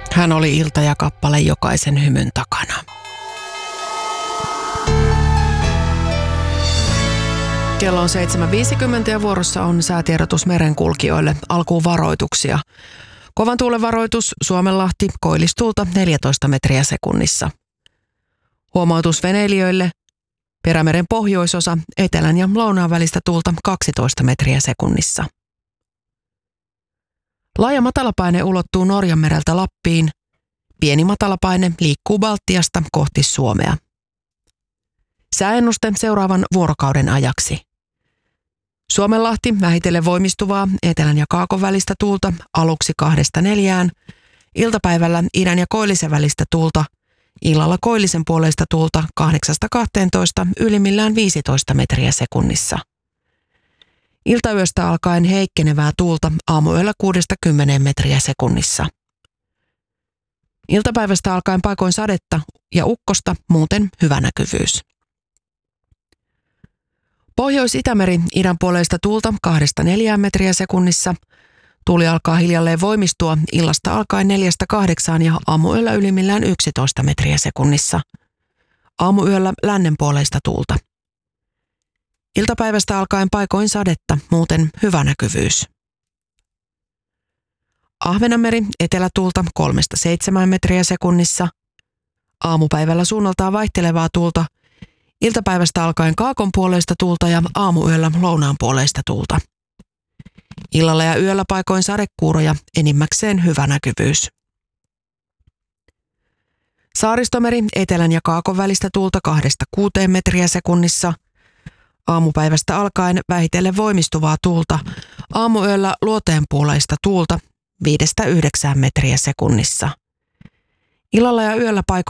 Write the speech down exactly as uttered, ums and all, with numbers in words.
Hän oli ilta ja kappale jokaisen hymyn takana. Kello on seitsemän viisikymmentä ja vuorossa on säätiedotus merenkulkijoille. Alkuun varoituksia. Kovan tuulen varoitus Suomenlahti, koillistuulta neljätoista metriä sekunnissa. Huomautus veneilijöille. Perämeren pohjoisosa, etelän ja lounaan välistä tuulta kaksitoista metriä sekunnissa. Laaja matalapaine ulottuu Norjanmereltä Lappiin. Pieni matalapaine liikkuu Baltiasta kohti Suomea. Sääennuste seuraavan vuorokauden ajaksi. Suomenlahti vähitellen voimistuvaa etelän ja kaakon välistä tuulta aluksi kahdesta neljään, iltapäivällä idän ja koillisen välistä tuulta, illalla koillisen puoleista tuulta kahdeksasta kahteentoista, ylimmillään viisitoista metriä sekunnissa. Iltayöstä alkaen heikkenevää tuulta aamuyöllä kuudesta kymmeneen metriä sekunnissa. Iltapäivästä alkaen paikoin sadetta ja ukkosta, muuten hyvä näkyvyys. Pohjois-Itämeri idän puoleista tuulta kahdesta neljään metriä sekunnissa. Tuuli alkaa hiljalleen voimistua illasta alkaen neljästä kahdeksaan ja aamuyöllä ylimmillään yksitoista metriä sekunnissa. Aamuyöllä lännen puoleista tuulta. Iltapäivästä alkaen paikoin sadetta, muuten hyvä näkyvyys. Ahvenanmeri etelätuulta kolmesta seitsemään metriä sekunnissa. Aamupäivällä suunnaltaan vaihtelevaa tuulta. Iltapäivästä alkaen kaakon puoleista tuulta ja aamuyöllä lounaan puoleista tuulta. Illalla ja yöllä paikoin sadekuuroja, enimmäkseen hyvä näkyvyys. Saaristomeri etelän ja kaakon välistä tuulta kahdesta kuuteen metriä sekunnissa. Aamupäivästä alkaen vähitellen voimistuvaa tuulta. Aamuyöllä luoteen puoleista tuulta viidestä yhdeksään metriä sekunnissa. Illalla ja yöllä paikoin